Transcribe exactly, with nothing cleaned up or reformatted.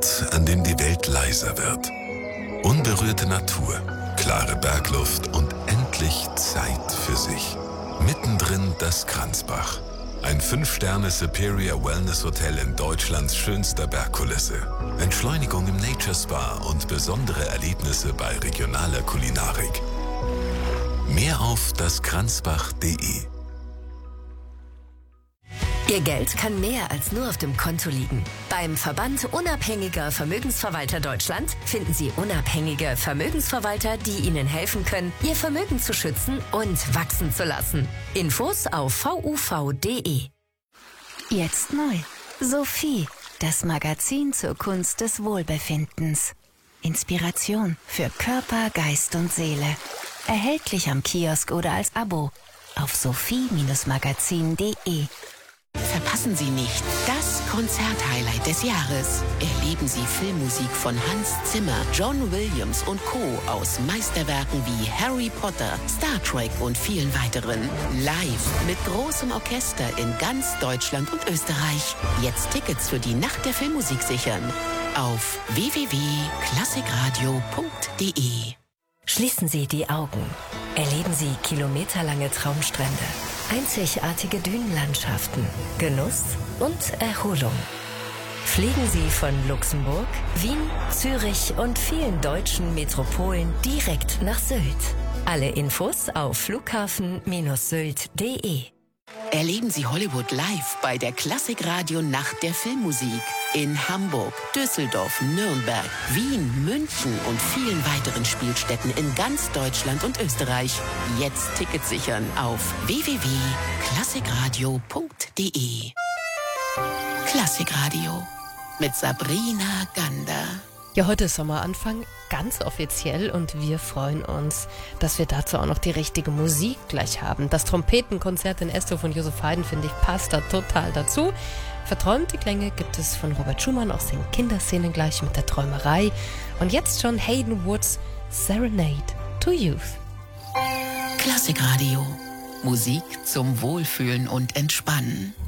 an dem die Welt leiser wird. Unberührte Natur, klare Bergluft und endlich Zeit für sich. Mittendrin das Kranzbach. Ein fünf Sterne Superior Wellness Hotel in Deutschlands schönster Bergkulisse. Entschleunigung im Nature Spa und besondere Erlebnisse bei regionaler Kulinarik. Mehr auf daskranzbach punkt de. Ihr Geld kann mehr als nur auf dem Konto liegen. Beim Verband Unabhängiger Vermögensverwalter Deutschland finden Sie unabhängige Vermögensverwalter, die Ihnen helfen können, Ihr Vermögen zu schützen und wachsen zu lassen. Infos auf v u v punkt de. Jetzt neu. Sophie, das Magazin zur Kunst des Wohlbefindens. Inspiration für Körper, Geist und Seele. Erhältlich am Kiosk oder als Abo auf sophie Magazin punkt de. Verpassen Sie nicht das Konzerthighlight des Jahres. Erleben Sie Filmmusik von Hans Zimmer, John Williams und Co. aus Meisterwerken wie Harry Potter, Star Trek und vielen weiteren. Live mit großem Orchester in ganz Deutschland und Österreich. Jetzt Tickets für die Nacht der Filmmusik sichern. Auf w w w punkt klassikradio punkt de. Schließen Sie die Augen. Erleben Sie kilometerlange Traumstrände, einzigartige Dünenlandschaften, Genuss und Erholung. Fliegen Sie von Luxemburg, Wien, Zürich und vielen deutschen Metropolen direkt nach Sylt. Alle Infos auf flughafen Sylt punkt de. Erleben Sie Hollywood live bei der Klassikradio Nacht der Filmmusik in Hamburg, Düsseldorf, Nürnberg, Wien, München und vielen weiteren Spielstätten in ganz Deutschland und Österreich. Jetzt Tickets sichern auf w w w punkt klassikradio punkt de. Klassikradio mit Sabrina Gander. Ja, heute ist Sommeranfang, ganz offiziell, und wir freuen uns, dass wir dazu auch noch die richtige Musik gleich haben. Das Trompetenkonzert in Es-Dur von Joseph Haydn, finde ich, passt da total dazu. Verträumte Klänge gibt es von Robert Schumann aus den Kinderszenen gleich mit der Träumerei. Und jetzt schon Hayden Woods Serenade to Youth. Klassikradio. Musik zum Wohlfühlen und Entspannen.